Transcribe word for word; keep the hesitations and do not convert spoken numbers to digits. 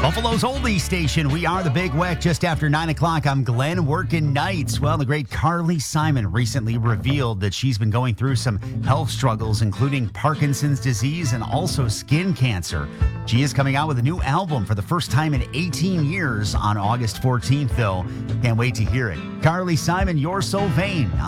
Buffalo's oldie station. We are the Big Weck. Just after nine o'clock, I'm Glenn working nights. Well, the great Carly Simon recently revealed that she's been going through some health struggles, including Parkinson's disease and also skin cancer. She is coming out with a new album for the first time in eighteen years on August fourteenth, though. Can't wait to hear it. Carly Simon, You're So Vain.